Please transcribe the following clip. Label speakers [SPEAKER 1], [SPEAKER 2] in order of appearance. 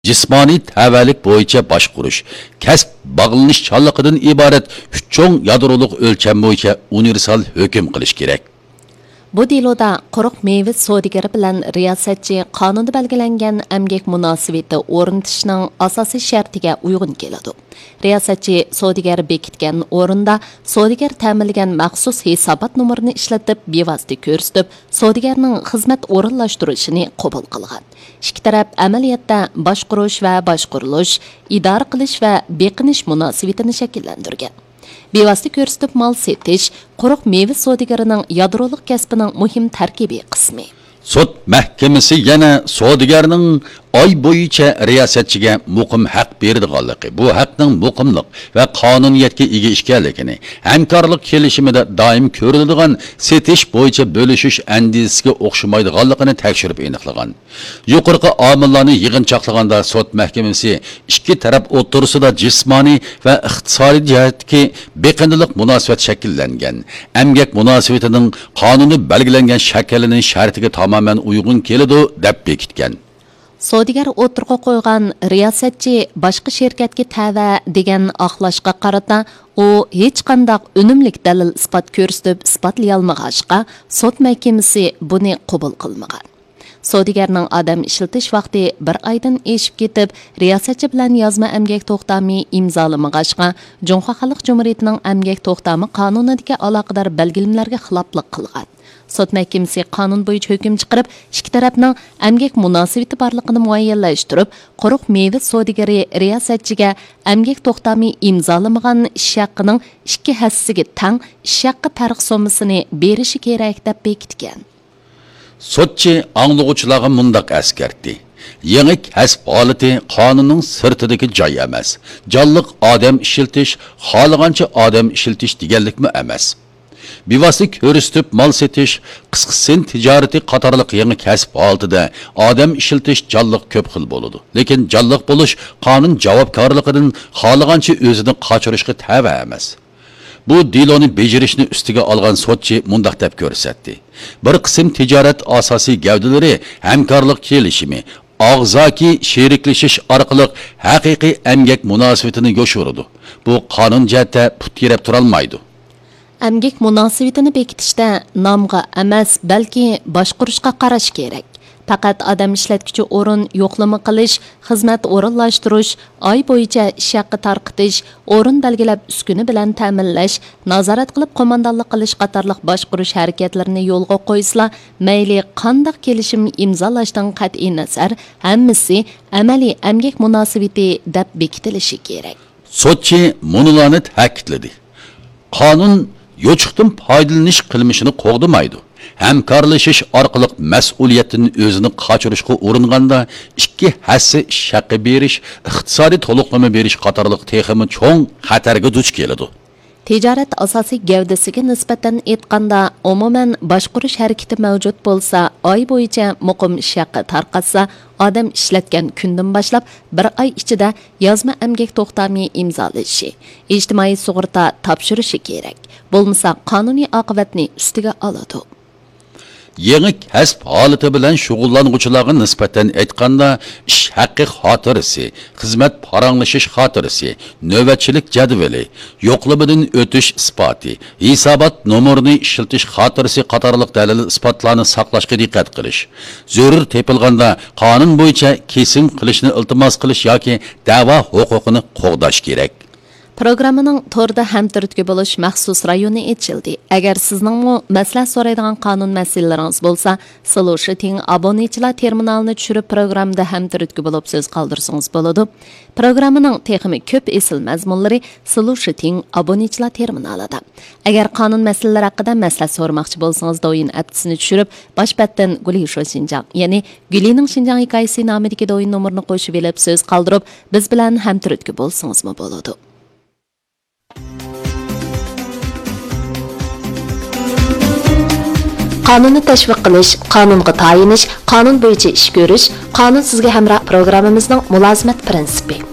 [SPEAKER 1] Jismoniy tavallik bo'yicha boshqurish, kasb bog'lanishchanligidan iborat 3 cho'ng yadroliq o'lcham bo'yicha universal hukm qilish kerak.
[SPEAKER 2] Bu deloda quruq meyve savdogari bilan riyosatchi qonunda belgilangan emgak munosabati o'rnatishning asosiy shartiga uyg'un keladi. Riyosatchi savdogari bekitgan o'rinda savdogar ta'minlagan maxsus hisobot nomerini ishlatib bevosita ko'rsatib, savdogarning xizmat o'rinlashtirishini qabul qilgan. Ikki taraf amaliyotda boshqurish va boshqurilish, idora qilish va beqinish munosabatini shakllantirgan. Bevosita ko'rsatib mal setish quruq meyve savdogarining yadroliq kasbining muhim tarkibiy qismi.
[SPEAKER 1] Sud mahkamasi yana savdogarning oy bo'yicha riyosatchiga muqim haq beradiganligi, bu haqning muqimlik va qonuniyatga ega ekanligini, hamkorlik kelishimida doim ko'riladigan setish bo'yicha bo'lishish andisiga o'xshamaydiganligini tekshirib aniqlagan. Yuqorqi omillarni yig'inchoqlaganda sud mahkamasi ikki taraf o'rtasida jismoniy va iqtisodiy jihatdagi beqindilik munosabat shakllangan, emgak munosabatining qonuni belgilangan shaklini shartiga tamamen uyg'un keladi deb bekitgan.
[SPEAKER 2] Savdogar o'tirg'a qo'ygan riyosatchi boshqa shirkatga tava degan oqlashga qarata u hech qanday unumlik dalil isbot ko'rsatib isbotlay olmag'achqa sud mahkamasi buni qabul qilmagan. Savdogarning odam ishlatish vaqti bir oydan eshib ketib, riyosatchi bilan yozma emgak to'xtami imzolamag'achqa Jumhur Xalq Jumhuriyatining emgak to'xtami qonunidagi aloqador belgilamalariga xiloflik qilgan. Sud mahkamasi qonun bo'yicha hukm chiqarib, ikki tarafning emgak munosabati borligini muayyanlashtirib, quruq meyve savdogari riyosatchiga emgak to'xtami imzolamagan ish haqining 2 hassiga tang ish haqqi farq summasini berishi kerak deb bekitgan.
[SPEAKER 1] Sudchi anglag'uvchilarga mundaq askartdi. Yangi kasb holati qonunning sirtidagi joy emas. Jonliq odam ishiltish, xohlagancha odam ishiltish deganlikmi emas. Bevosita ko'rsatib mal setish, qisqasin tijorati qatorliq yangi kasb holatida odam ishiltish jonliq ko'p xil bo'ladi. Lekin jonliq bo'lish qonun javobgarligidan xohlagancha o'zini qochirishga tava emas. Bu diloni bejirishni ustiga olgan sudchi mundaq deb ko'rsatdi. Bir qism tijorat asosiy gavdalari hamkorlik kelishimi, og'zaki sheriklashish orqali haqiqiy emgak munosabatini yoshiradi. Bu qonun jihatda put kerib tura olmaydi.
[SPEAKER 2] Emgak munosabatini bekitishda nomga emas, balki boshqurishga qarash kerak. Faqat odam ishlatuvchi o'rin yo'qlama qilish, xizmat o'rinlashtirish, oy bo'yicha ish haqqi tarqitish, o'rin belgilab uskuni bilan ta'minlash, nazorat qilib qo'mondonlik qilish qatorliq boshqurish harakatlarini yo'lga qo'ysla, mayli qanday kelishim imzolashdan qat'iy nazar, hammasi amaliy emgak munosabati deb bekitilishi kerak.
[SPEAKER 1] Sudchi munolarni ta'kidladi. Qonun yo'chiqdan foydalanish qilmishini qo'g'damaydi. Hamkorlashish orqali mas'uliyatni o'zini qochirishga uringanda ikki hassa ish haqqi berish, iqtisodiy to'liqlama berish qatorliq texmi cho'ng xatarga duch keladi.
[SPEAKER 2] Tijorat asosiy gavdasiga nisbatan aytganda, umuman boshqurish harakati mavjud bo'lsa, oy bo'yicha muqim ish haqqi tarqatsa, odam ishlatgan kundan boshlab bir oy ichida yozma emgak to'xtami imzolashi, ijtimoiy sug'urta topshirishi kerak. Bo'lmasa qonuniy oqibatni ustiga oladi.
[SPEAKER 1] Yangi kasb holati bilan shug'ullanuvchilarga nisbatan aytganda, ish haqqi xotirasi, xizmat paranglashish xotirasi, navbatchilik jadvali, yo'qlamadan o'tish isboti, hisobot nomerini ishiltish xotirasi qatorliq dalil isbotlarni saqlashga diqqat qilish, zarur tepilganda qonun bo'yicha kesim qilishni iltimos qilish yoki da'vo huquqini qo'g'dash kerak.
[SPEAKER 2] Programmaning to'rda hamtirtgi bo'lish maxsus rayoni ochildi. Agar sizningmi maslahat so'raydigan qonun masalalaringiz bo'lsa, Solution abonechilar terminalini tushirib programmada hamtirtgi bo'lib so'z qoldirsangiz bo'ladi. Programmaning texmi ko'p esil mazmunlari Solution abonechilar terminalida. Agar qonun masalalari haqida maslahat so'ramoqchi bo'lsangiz, doyin appsini tushirib, boshpatdan Guli Shinjang, ya'ni Gulining Shinjang hikoyasi nomidagi doyin nomerini qo'shib olib so'z qoldirib, biz bilan hamtirtgi bo'lsangizmi bo'ladi. Qonunni tashviq qilish, qonunga tayinish, qonun bo'yicha ish ko'rish, qonun sizga hamroh programmamizning mulozimat prinsipi.